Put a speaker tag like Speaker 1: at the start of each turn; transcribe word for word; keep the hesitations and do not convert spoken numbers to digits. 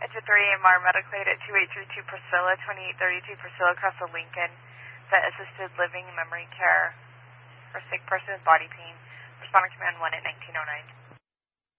Speaker 1: It's a three A M R medical aid at two eight three two Priscilla, twenty-eight thirty-two Priscilla across the Lincoln. The assisted living memory care for sick person with body pain. Responding command one at nineteen oh nine.